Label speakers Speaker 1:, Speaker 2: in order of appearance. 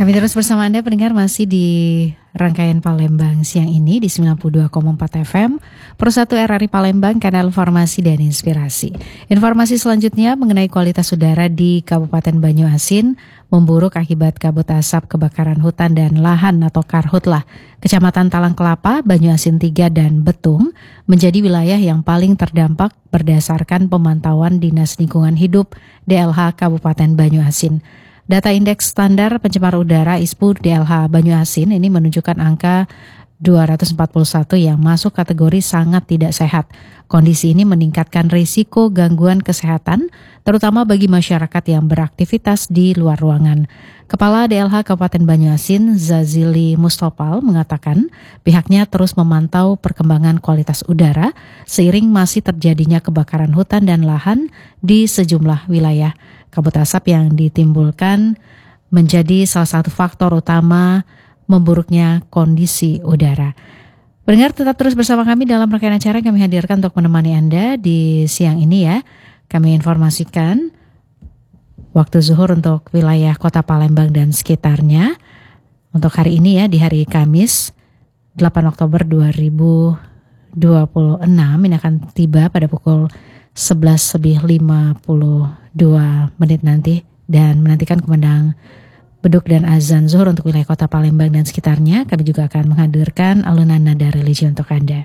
Speaker 1: Kami terus bersama Anda pendengar masih di rangkaian Palembang siang ini di 92,4 FM Persatu RRI Palembang, kanal informasi dan inspirasi. Informasi selanjutnya mengenai kualitas udara di Kabupaten Banyuasin memburuk akibat kabut asap kebakaran hutan dan lahan atau Karhutlah. Kecamatan Talang Kelapa, Banyuasin 3 dan Betung menjadi wilayah yang paling terdampak berdasarkan pemantauan Dinas Lingkungan Hidup DLH Kabupaten Banyuasin. Data Indeks Standar Pencemar Udara ISPU DLH Banyuasin ini menunjukkan angka 241 yang masuk kategori sangat tidak sehat. Kondisi ini meningkatkan risiko gangguan kesehatan, terutama bagi masyarakat yang beraktivitas di luar ruangan. Kepala DLH Kabupaten Banyuasin, Zazili Mustopal, mengatakan pihaknya terus memantau perkembangan kualitas udara seiring masih terjadinya kebakaran hutan dan lahan di sejumlah wilayah. Kabut asap yang ditimbulkan menjadi salah satu faktor utama memburuknya kondisi udara. Pendengar tetap terus bersama kami dalam rangkaian acara yang kami hadirkan untuk menemani Anda di siang ini ya. Kami informasikan waktu zuhur untuk wilayah Kota Palembang dan sekitarnya. Untuk hari ini ya, di hari Kamis 8 Oktober 2026 ini akan tiba pada pukul 11:52 nanti dan menantikan kumandang beduk dan azan zuhur untuk wilayah Kota Palembang dan sekitarnya. Kami juga akan menghadirkan alunan nada religi untuk Anda.